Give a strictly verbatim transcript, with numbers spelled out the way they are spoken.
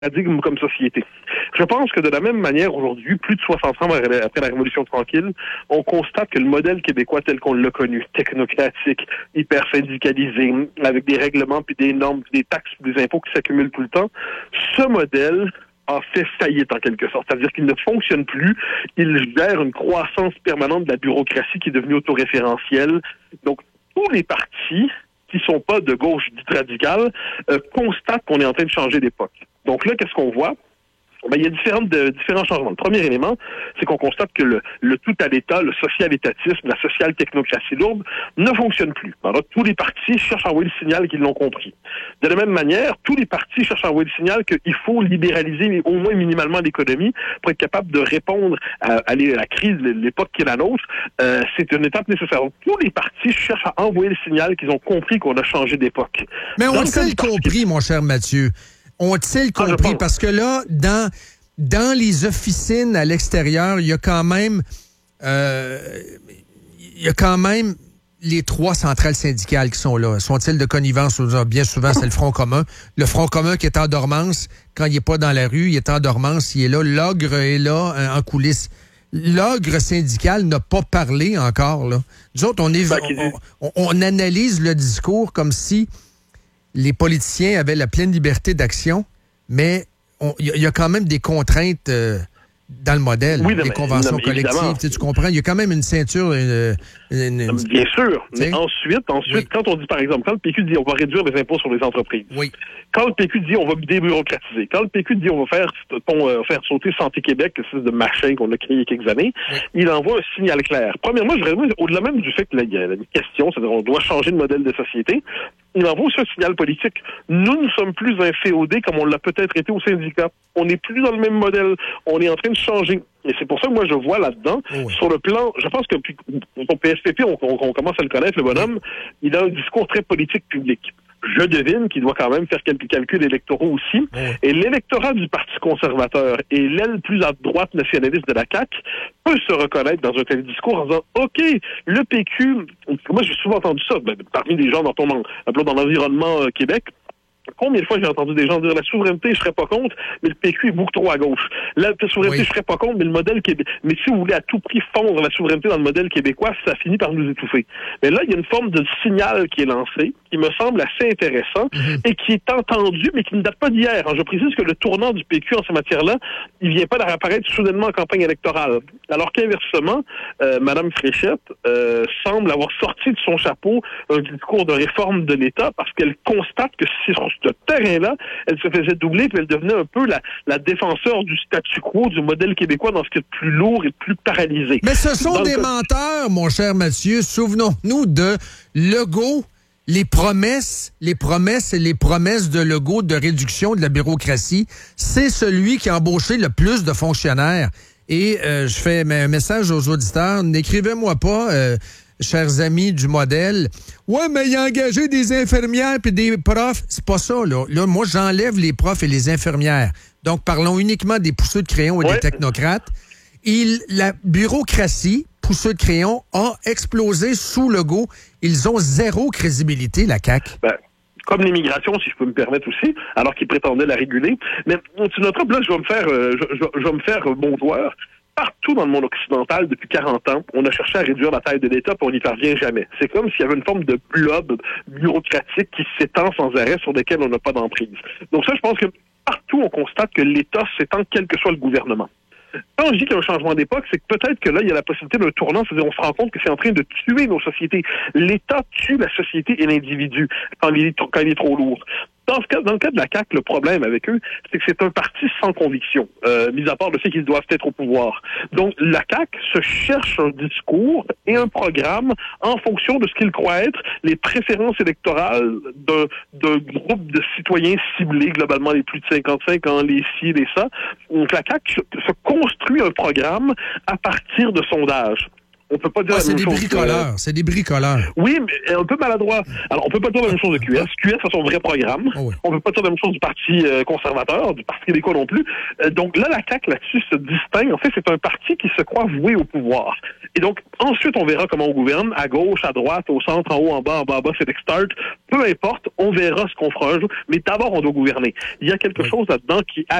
paradigme comme société. Je pense que de la même manière, aujourd'hui, plus de soixante ans après la Révolution tranquille, on constate que le modèle québécois tel qu'on l'a connu, technocratique, hyper syndicalisé, avec des règlements, puis des normes, puis des taxes, puis des impôts qui s'accumulent tout le temps, ce modèle a fait faillite en quelque sorte. C'est-à-dire qu'il ne fonctionne plus. Il gère une croissance permanente de la bureaucratie qui est devenue autoréférentielle. Donc, tous les partis qui sont pas de gauche dite radicale euh, constatent qu'on est en train de changer d'époque. Donc là, qu'est-ce qu'on voit? Ben, il y a différentes, de, différents changements. Le premier élément, c'est qu'on constate que le, le tout à l'État, le social-étatisme, la social-technocratie lourde ne fonctionne plus. Alors, tous les partis cherchent à envoyer le signal qu'ils l'ont compris. De la même manière, tous les partis cherchent à envoyer le signal qu'il faut libéraliser au moins minimalement l'économie pour être capable de répondre à, à la crise, l'époque qui est la nôtre. Euh, c'est une étape nécessaire. Donc, tous les partis cherchent à envoyer le signal qu'ils ont compris qu'on a changé d'époque. Mais on s'est compris, mon cher Mathieu. Ont-ils compris? Ah, parce que là, dans, dans les officines à l'extérieur, il y a quand même euh, il y a quand même les trois centrales syndicales qui sont là. Sont-ils de connivence? Bien souvent, c'est le Front commun. Le Front commun qui est en dormance, quand il n'est pas dans la rue, il est en dormance, il est là. L'ogre est là, hein, en coulisses. L'ogre syndical n'a pas parlé encore, là. Nous autres, on, est, on, on, on analyse le discours comme si les politiciens avaient la pleine liberté d'action, mais il y, y a quand même des contraintes euh, dans le modèle, oui, des mais, conventions non, collectives. Tu, tu comprends? Il y a quand même une ceinture. Une, une, une... Bien sûr. T'sais? Mais ensuite, ensuite oui. quand on dit, par exemple, quand le P Q dit on va réduire les impôts sur les entreprises, oui. quand le P Q dit on va débureaucratiser, quand le P Q dit on va faire, on, euh, faire sauter Santé Québec, c'est de machin qu'on a créé il y a quelques années, oui. il envoie un signal clair. Premièrement, je dirais, au-delà même du fait qu'il y a une question, c'est-à-dire on doit changer de modèle de société, il envoie aussi un signal politique. Nous ne sommes plus inféodés comme on l'a peut-être été au syndicat. On n'est plus dans le même modèle. On est en train de changer. Et c'est pour ça que moi, je vois là-dedans, oui. sur le plan, je pense que son P S P P, on, on, on commence à le connaître, le bonhomme, il a un discours très politique public. Je devine qu'il doit quand même faire quelques calculs électoraux aussi. Oui. Et l'électorat du Parti conservateur et l'aile plus à droite nationaliste de la C A Q peut se reconnaître dans un tel discours en disant, OK, le P Q, moi j'ai souvent entendu ça, ben, parmi les gens dans ton dans l'environnement euh, Québec, combien de fois j'ai entendu des gens dire la souveraineté, je serais pas contre, mais le P Q est beaucoup trop à gauche. La souveraineté, oui. je serais pas contre, mais le modèle québécois. Mais si vous voulez à tout prix fondre la souveraineté dans le modèle québécois, ça finit par nous étouffer. Mais là, il y a une forme de signal qui est lancé, qui me semble assez intéressant, mm-hmm. et qui est entendu, mais qui ne date pas d'hier. Je précise que le tournant du P Q en ces matières-là, il vient pas d'apparaître soudainement en campagne électorale. Alors qu'inversement, euh, Mme Fréchette euh, semble avoir sorti de son chapeau un discours de réforme de l'État parce qu'elle constate que si sur ce terrain-là, elle se faisait doubler, puis elle devenait un peu la, la défenseur du statu quo, du modèle québécois dans ce qui est plus lourd et plus paralysé. Mais ce sont dans des cas... menteurs, mon cher Mathieu. Souvenons-nous de Legault, les promesses, les promesses et les promesses de Legault de réduction de la bureaucratie. C'est celui qui a embauché le plus de fonctionnaires. Et euh, je fais un message aux auditeurs, n'écrivez-moi pas... Euh, chers amis du modèle, ouais, mais il a engagé des infirmières puis des profs. C'est pas ça, là. Là, moi, j'enlève les profs et les infirmières. Donc, parlons uniquement des pousseux de crayon et ouais. des technocrates. Il, la bureaucratie, pousseux de crayon, a explosé sous Legault. Ils ont zéro crédibilité, la C A Q. Ben. Comme l'immigration, si je peux me permettre aussi, alors qu'ils prétendaient la réguler. Mais tu noteras, là, je vais me faire, euh, je, je, je vais me faire bon joueur. Partout dans le monde occidental, depuis quarante ans, on a cherché à réduire la taille de l'État, puis on n'y parvient jamais. C'est comme s'il y avait une forme de blob bureaucratique qui s'étend sans arrêt sur lesquels on n'a pas d'emprise. Donc ça, je pense que partout, on constate que l'État s'étend, quel que soit le gouvernement. Quand je dis qu'il y a un changement d'époque, c'est que peut-être que là, il y a la possibilité d'un tournant, c'est-à-dire on se rend compte que c'est en train de tuer nos sociétés. L'État tue la société et l'individu quand il est, quand il est trop lourd. Dans, ce cas, dans le cas de la C A Q, le problème avec eux, c'est que c'est un parti sans conviction, euh, mis à part le fait qu'ils doivent être au pouvoir. Donc, la C A Q se cherche un discours et un programme en fonction de ce qu'ils croient être les préférences électorales d'un, d'un groupe de citoyens ciblés, globalement les plus de cinquante-cinq ans, les ci, les ça. Donc, la C A Q se, se construit un programme à partir de sondages. On peut pas dire ah, la même chose. C'est des bricoleurs, c'est des bricoleurs. Oui, mais un peu maladroit. Alors, on peut pas dire la même chose de Q S. Q S a son vrai programme. Oh oui. On peut pas dire la même chose du Parti euh, conservateur, du Parti québécois non plus. Euh, donc là, la C A Q là-dessus se distingue. En fait, c'est un parti qui se croit voué au pouvoir. Et donc, ensuite, on verra comment on gouverne, à gauche, à droite, au centre, en haut, en bas, en bas, en bas, c'est start. Peu importe, on verra ce qu'on fera un jour. Mais d'abord, on doit gouverner. Il y a quelque oui. chose là-dedans qui